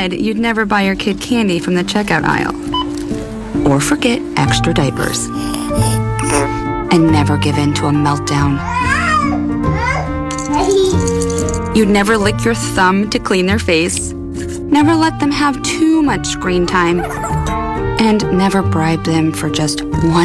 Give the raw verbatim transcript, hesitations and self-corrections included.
said you'd never buy your kid candy from the checkout aisle. Or forget extra diapers. And never give in to a meltdown. You'd never lick your thumb to clean their face. Never let them have too much screen time. And never bribe them for just one